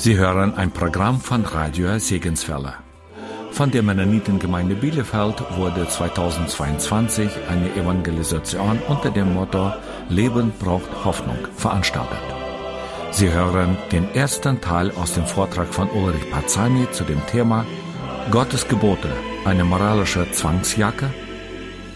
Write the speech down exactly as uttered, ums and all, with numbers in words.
Sie hören ein Programm von Radio Segenswelle. Von der Mennonitengemeinde Bielefeld wurde zweitausendzweiundzwanzig eine Evangelisation unter dem Motto Leben braucht Hoffnung veranstaltet. Sie hören den ersten Teil aus dem Vortrag von Ulrich Pazzani zu dem Thema Gottes Gebote, eine moralische Zwangsjacke